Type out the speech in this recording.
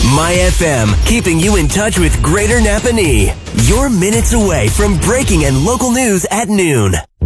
My FM, keeping you in touch with Greater Napanee. You're minutes away from breaking and local news at noon.